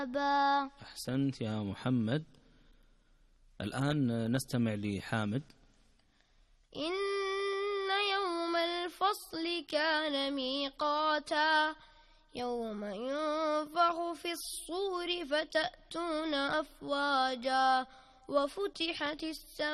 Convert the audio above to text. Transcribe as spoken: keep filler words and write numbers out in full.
أحسنت يا محمد. الآن نستمع لحامد. إن يوم الفصل كان ميقاتا يوم ينفخ في الصور فتأتون أفواجا وفتحت السماء